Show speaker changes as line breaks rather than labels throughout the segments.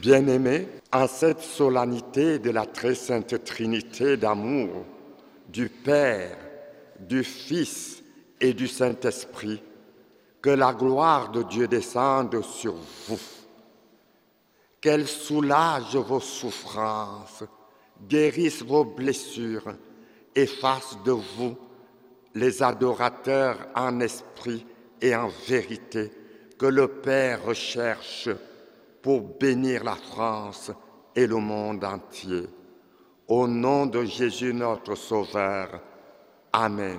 Bien-aimés, en cette solennité de la très sainte Trinité d'amour, du Père, du Fils et du Saint-Esprit, que la gloire de Dieu descende sur vous, qu'elle soulage vos souffrances, guérisse vos blessures et fasse de vous les adorateurs en esprit et en vérité que le Père recherche pour bénir la France et le monde entier. Au nom de Jésus notre Sauveur. Amen.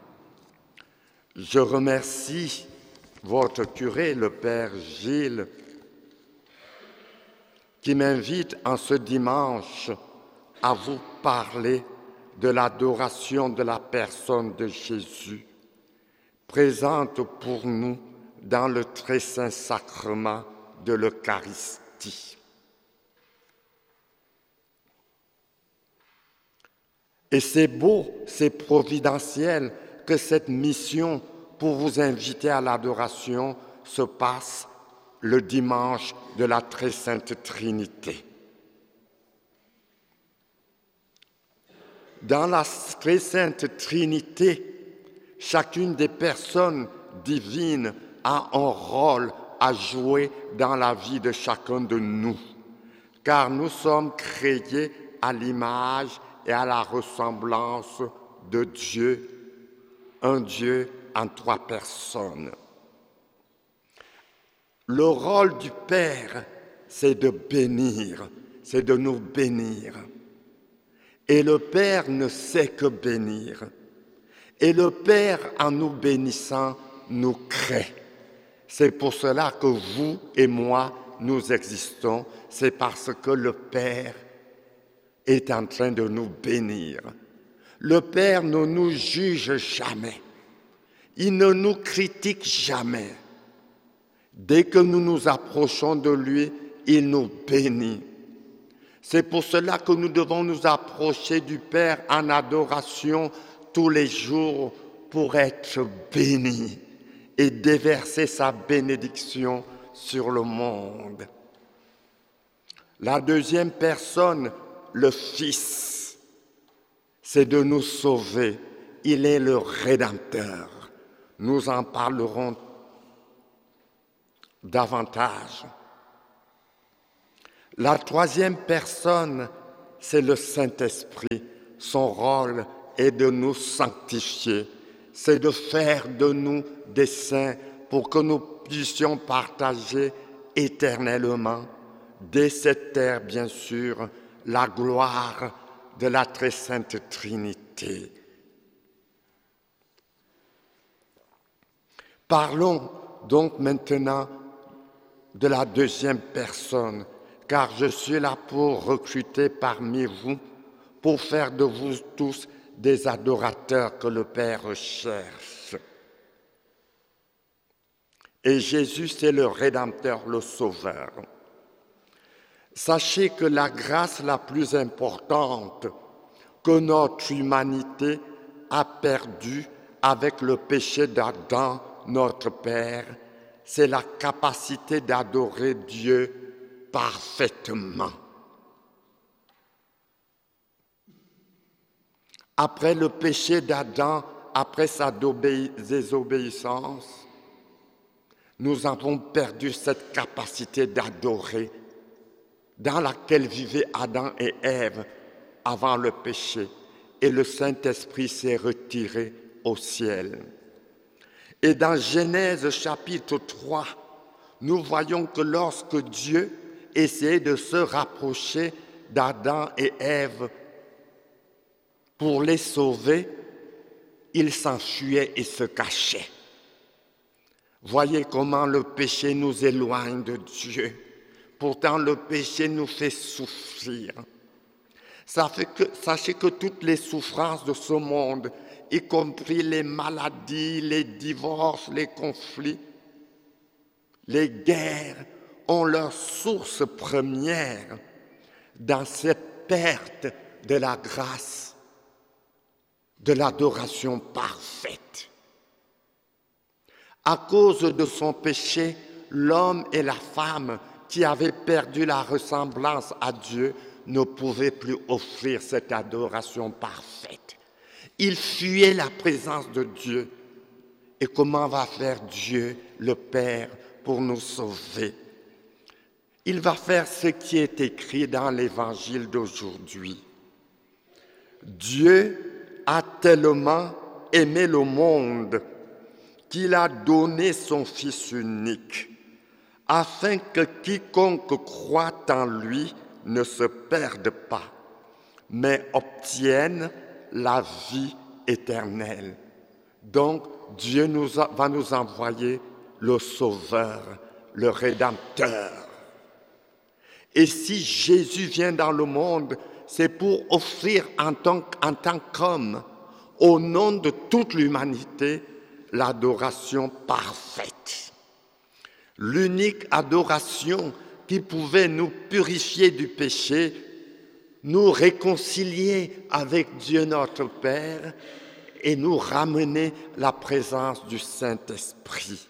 Je remercie votre curé, le Père Gilles, qui m'invite en ce dimanche à vous parler de l'adoration de la personne de Jésus, présente pour nous dans le très saint sacrement de l'Eucharistie. Et c'est beau, c'est providentiel que cette mission pour vous inviter à l'adoration se passe le dimanche de la très sainte Trinité. Dans la très sainte Trinité, chacune des personnes divines a un rôle à jouer dans la vie de chacun de nous, car nous sommes créés à l'image et à la ressemblance de Dieu, un Dieu en trois personnes. Le rôle du Père, c'est de bénir, c'est de nous bénir. Et le Père ne sait que bénir. Et le Père, en nous bénissant, nous crée. C'est pour cela que vous et moi, nous existons. C'est parce que le Père est en train de nous bénir. Le Père ne nous juge jamais. Il ne nous critique jamais. Dès que nous nous approchons de lui, il nous bénit. C'est pour cela que nous devons nous approcher du Père en adoration tous les jours pour être bénis et déverser sa bénédiction sur le monde. La deuxième personne, le Fils, c'est de nous sauver. Il est le Rédempteur. Nous en parlerons davantage. La troisième personne, c'est le Saint-Esprit. Son rôle est de nous sanctifier. C'est de faire de nous des saints pour que nous puissions partager éternellement, dès cette terre bien sûr, la gloire de la très sainte Trinité. Parlons donc maintenant de la deuxième personne, car je suis là pour recruter parmi vous, pour faire de vous tous des adorateurs que le Père recherche. Et Jésus, c'est le Rédempteur, le Sauveur. Sachez que la grâce la plus importante que notre humanité a perdue avec le péché d'Adam, notre Père, c'est la capacité d'adorer Dieu parfaitement. Après le péché d'Adam, après sa désobéissance, nous avons perdu cette capacité d'adorer dans laquelle vivaient Adam et Ève avant le péché, et le Saint-Esprit s'est retiré au ciel. Et dans Genèse chapitre 3, nous voyons que lorsque Dieu essayait de se rapprocher d'Adam et Ève pour les sauver, il s'enfuyait et se cachait. Voyez comment le péché nous éloigne de Dieu. Pourtant, le péché nous fait souffrir. Sachez que toutes les souffrances de ce monde, y compris les maladies, les divorces, les conflits, les guerres, ont leur source première dans cette perte de la grâce, de l'adoration parfaite. À cause de son péché, l'homme et la femme qui avait perdu la ressemblance à Dieu, ne pouvait plus offrir cette adoration parfaite. Il fuyait la présence de Dieu. Et comment va faire Dieu, le Père, pour nous sauver? Il va faire ce qui est écrit dans l'Évangile d'aujourd'hui. Dieu a tellement aimé le monde qu'il a donné son Fils unique, afin que quiconque croit en lui ne se perde pas, mais obtienne la vie éternelle. Donc, Dieu va nous envoyer le Sauveur, le Rédempteur. Et si Jésus vient dans le monde, c'est pour offrir en tant qu'homme, au nom de toute l'humanité, l'adoration parfaite. L'unique adoration qui pouvait nous purifier du péché, nous réconcilier avec Dieu notre Père et nous ramener la présence du Saint-Esprit.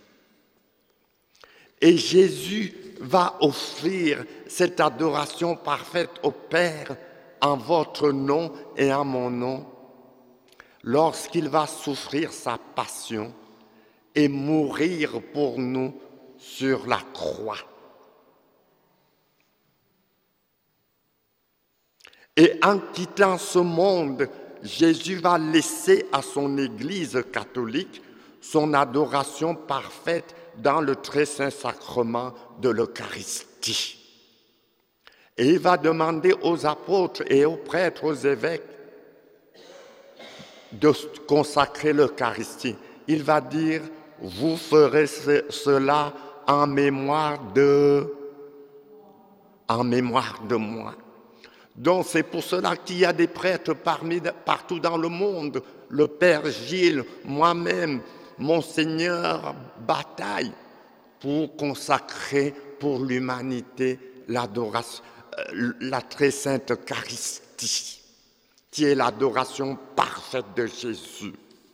Et Jésus va offrir cette adoration parfaite au Père en votre nom et en mon nom, lorsqu'il va souffrir sa passion et mourir pour nous sur la croix. Et en quittant ce monde, Jésus va laisser à son Église catholique son adoration parfaite dans le très saint sacrement de l'Eucharistie. Et il va demander aux apôtres et aux prêtres, aux évêques, de consacrer l'Eucharistie. Il va dire, vous ferez cela en mémoire de moi. Donc c'est pour cela qu'il y a des prêtres partout dans le monde. Le Père Gilles, moi-même, Monseigneur bataille pour consacrer pour l'humanité l'adoration, la très sainte Eucharistie, qui est l'adoration parfaite de Jésus.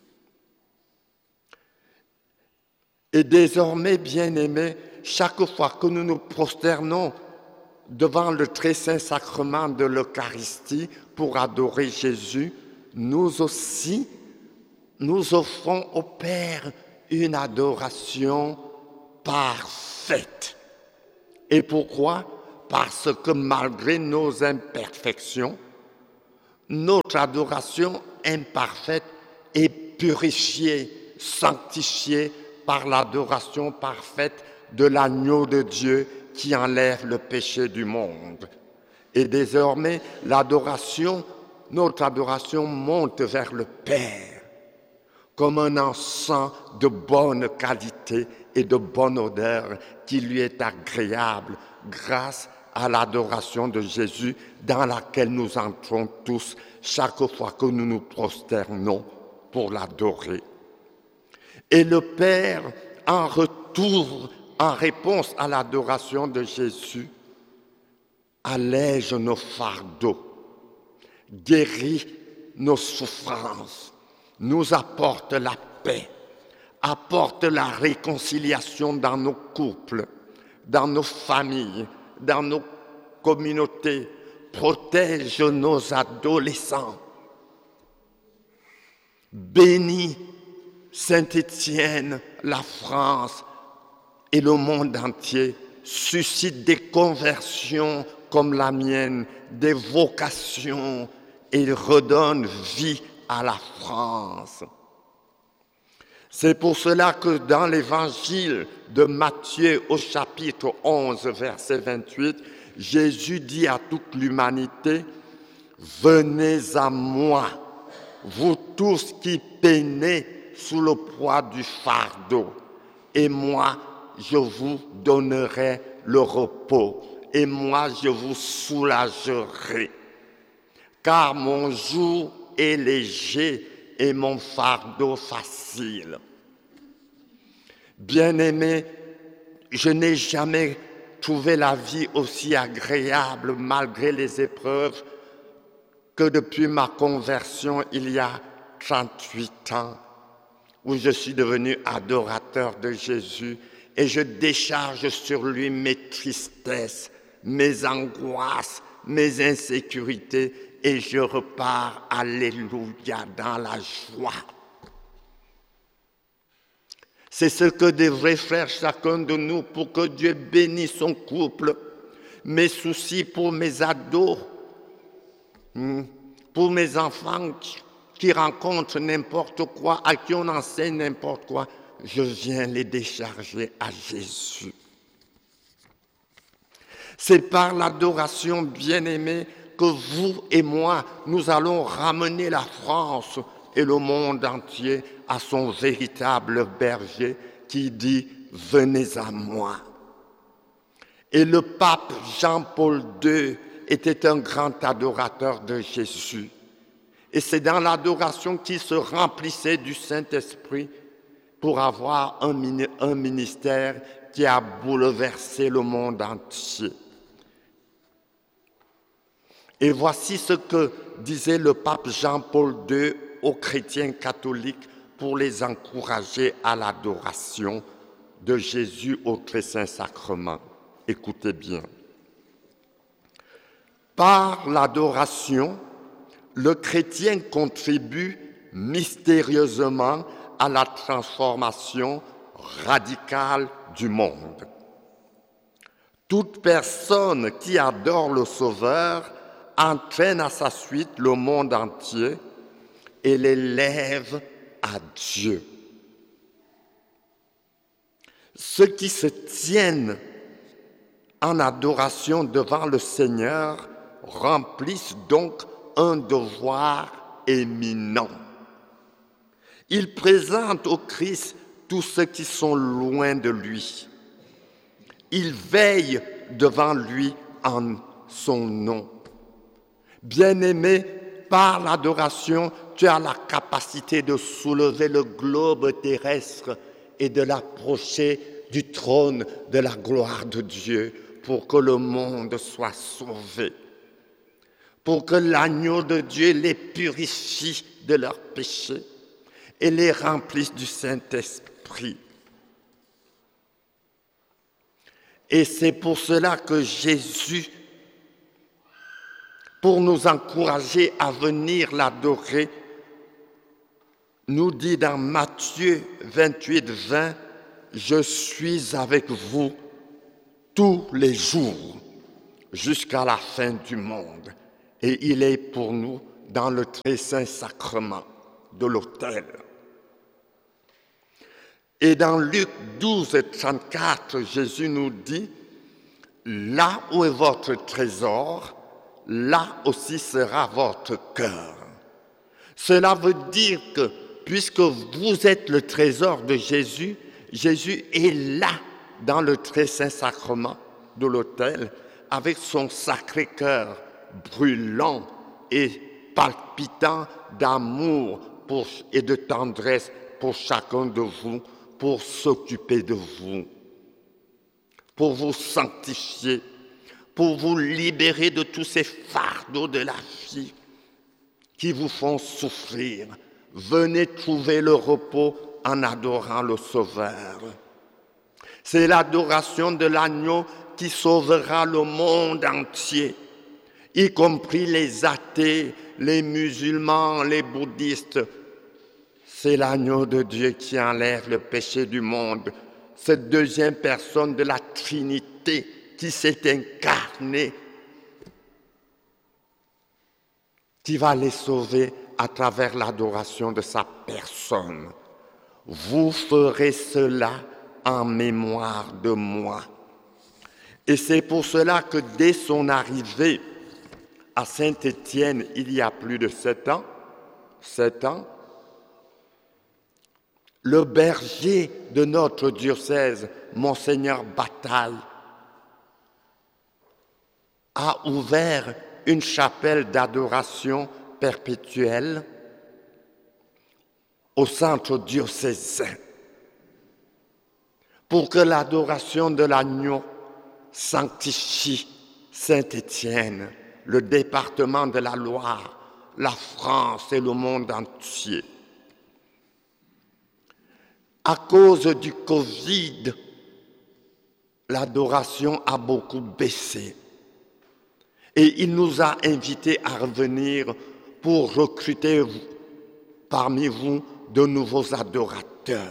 Et désormais, bien-aimés, chaque fois que nous nous prosternons devant le très saint sacrement de l'Eucharistie pour adorer Jésus, nous aussi, nous offrons au Père une adoration parfaite. Et pourquoi? Parce que malgré nos imperfections, notre adoration imparfaite est purifiée, sanctifiée par l'adoration parfaite de l'agneau de Dieu qui enlève le péché du monde. Et désormais, notre adoration monte vers le Père comme un encens de bonne qualité et de bonne odeur qui lui est agréable grâce à l'adoration de Jésus dans laquelle nous entrons tous chaque fois que nous nous prosternons pour l'adorer. Et le Père, en retour, en réponse à l'adoration de Jésus, allège nos fardeaux, guérit nos souffrances, nous apporte la paix, apporte la réconciliation dans nos couples, dans nos familles, dans nos communautés, protège nos adolescents. Bénis Saint-Étienne, la France et le monde entier, suscite des conversions comme la mienne, des vocations et redonne vie à la France. C'est pour cela que dans l'évangile de Matthieu au chapitre 11, verset 28, Jésus dit à toute l'humanité, « Venez à moi, vous tous qui peinez sous le poids du fardeau, et moi je vous donnerai le repos, et moi je vous soulagerai, car mon joug est léger et mon fardeau facile. » Bien-aimés, je n'ai jamais trouvé la vie aussi agréable malgré les épreuves que depuis ma conversion il y a 38 ans, où je suis devenu adorateur de Jésus et je décharge sur lui mes tristesses, mes angoisses, mes insécurités, et je repars, alléluia, dans la joie. C'est ce que devrait faire chacun de nous pour que Dieu bénisse son couple. Mes soucis pour mes ados, pour mes enfants qui rencontrent n'importe quoi, à qui on enseigne n'importe quoi, je viens les décharger à Jésus. C'est par l'adoration, bien-aimée, que vous et moi, nous allons ramener la France et le monde entier à son véritable berger qui dit « Venez à moi ». Et le pape Jean-Paul II était un grand adorateur de Jésus. Et c'est dans l'adoration qu'il se remplissait du Saint-Esprit pour avoir un ministère qui a bouleversé le monde entier. Et voici ce que disait le pape Jean-Paul II aux chrétiens catholiques pour les encourager à l'adoration de Jésus au très saint sacrement. Écoutez bien. Par l'adoration, le chrétien contribue mystérieusement à la transformation radicale du monde. Toute personne qui adore le Sauveur entraîne à sa suite le monde entier et l'élève à Dieu. Ceux qui se tiennent en adoration devant le Seigneur remplissent donc un devoir éminent. Ils présentent au Christ tous ceux qui sont loin de lui. Ils veillent devant lui en son nom. Bien-aimé, par l'adoration, tu as la capacité de soulever le globe terrestre et de l'approcher du trône de la gloire de Dieu pour que le monde soit sauvé, pour que l'agneau de Dieu les purifie de leurs péchés et les remplisse du Saint-Esprit. Et c'est pour cela que Jésus, pour nous encourager à venir l'adorer, nous dit dans Matthieu 28, 20, « Je suis avec vous tous les jours jusqu'à la fin du monde. » Et il est pour nous dans le très saint sacrement de l'autel. Et dans Luc 12, 34, Jésus nous dit, « Là où est votre trésor, là aussi sera votre cœur. » Cela veut dire que, puisque vous êtes le trésor de Jésus, Jésus est là dans le très saint sacrement de l'autel, avec son sacré cœur brûlant et palpitant d'amour et de tendresse pour chacun de vous, pour s'occuper de vous, pour vous sanctifier, pour vous libérer de tous ces fardeaux de la vie qui vous font souffrir. Venez trouver le repos en adorant le Sauveur. C'est l'adoration de l'agneau qui sauvera le monde entier, y compris les athées, les musulmans, les bouddhistes. C'est l'agneau de Dieu qui enlève le péché du monde, cette deuxième personne de la Trinité qui s'est incarnée, qui va les sauver à travers l'adoration de sa personne. Vous ferez cela en mémoire de moi. Et c'est pour cela que dès son arrivée à Saint-Étienne, il y a plus de 7 ans, le berger de notre diocèse, Monseigneur Bataille, a ouvert une chapelle d'adoration perpétuelle au centre diocésain pour que l'adoration de l'agneau sanctifie Saint-Étienne, le département de la Loire, la France et le monde entier. À cause du Covid, l'adoration a beaucoup baissé. Et il nous a invités à revenir pour recruter parmi vous de nouveaux adorateurs.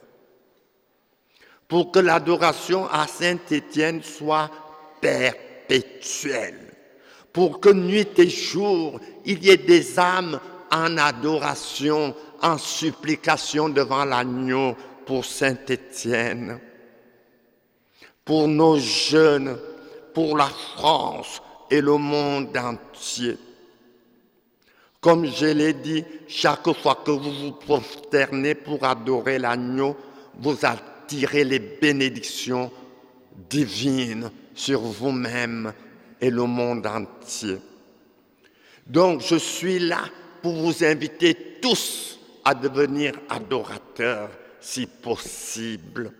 Pour que l'adoration à Saint-Étienne soit perpétuelle. Pour que nuit et jour, il y ait des âmes en adoration, en supplication devant l'agneau pour Saint-Étienne. Pour nos jeunes, pour la France et le monde entier. Comme je l'ai dit, chaque fois que vous vous prosternez pour adorer l'agneau, vous attirez les bénédictions divines sur vous-même et le monde entier. Donc, je suis là pour vous inviter tous à devenir adorateurs, si possible.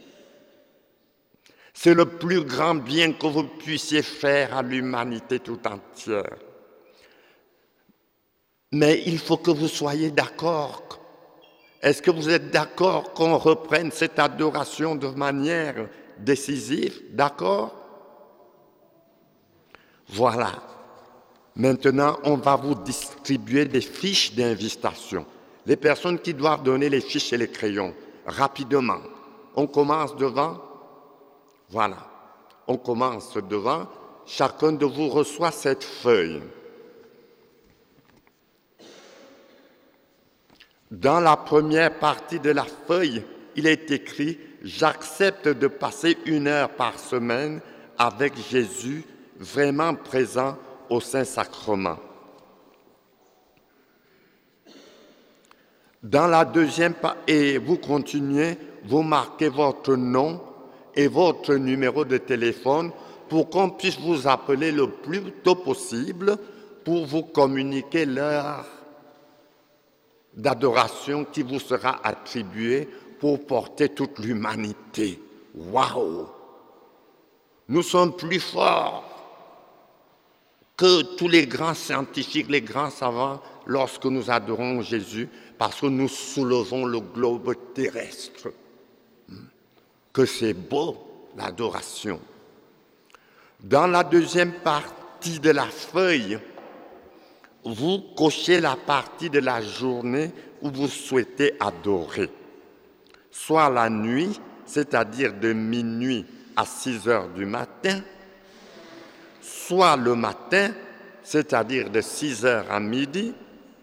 C'est le plus grand bien que vous puissiez faire à l'humanité tout entière. Mais il faut que vous soyez d'accord. Est-ce que vous êtes d'accord qu'on reprenne cette adoration de manière décisive? D'accord? Voilà. Maintenant, on va vous distribuer des fiches d'invitation. Les personnes qui doivent donner les fiches et les crayons, rapidement. On commence devant. Voilà. On commence devant. Chacun de vous reçoit cette feuille. Dans la première partie de la feuille, il est écrit « J'accepte de passer 1 heure par semaine avec Jésus, vraiment présent au Saint-Sacrement ». Dans la deuxième partie, et vous continuez, vous marquez votre nom et votre numéro de téléphone pour qu'on puisse vous appeler le plus tôt possible pour vous communiquer l'heure d'adoration qui vous sera attribuée pour porter toute l'humanité. Waouh! Nous sommes plus forts que tous les grands scientifiques, les grands savants, lorsque nous adorons Jésus, parce que nous soulevons le globe terrestre. Que c'est beau, l'adoration. Dans la deuxième partie de la feuille, vous cochez la partie de la journée où vous souhaitez adorer. Soit la nuit, c'est-à-dire de minuit à 6 heures du matin, soit le matin, c'est-à-dire de 6 heures à midi,